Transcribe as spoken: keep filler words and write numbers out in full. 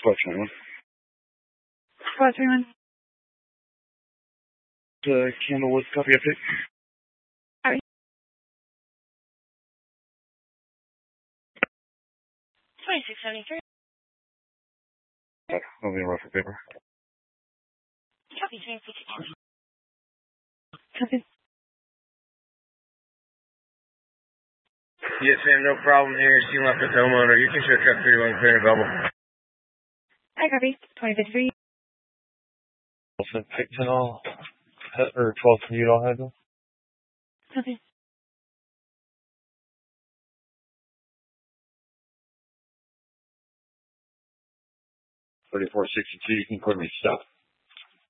Squad twenty-one. Squad twenty-one. Uh, Candlewood, copy update. Alright. twenty-six seventy-three. Uh, I'll be in rough for paper. Copy, twenty-six seventy-three. Copy. Yes, ma'am, no problem here. She left with homeowner. You can show truck thirty-one clear and bubble. I copy. twenty fifty-three. Picton all, or twelve commute all had them? Copy. thirty-four sixty-two, you can clear me stop.